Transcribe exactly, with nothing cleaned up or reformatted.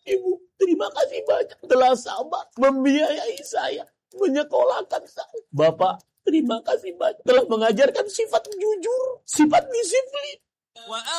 Ibu, terima kasih banyak telah sabar membiayai saya, menyekolahkan saya. Bapak, terima kasih banyak telah mengajarkan sifat jujur, sifat disiplin.